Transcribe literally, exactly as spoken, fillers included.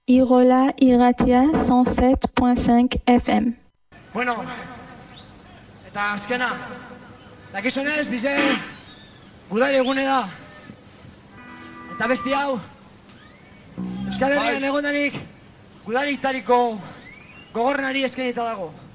Irola Irratia cent sept point cinq F M. Bueno, eta azkena, dakizunez, bize, gudari egune da. Eta besti hau, Euskal Herrian egondanik, gudari tariko gogorrenari eskenita dago.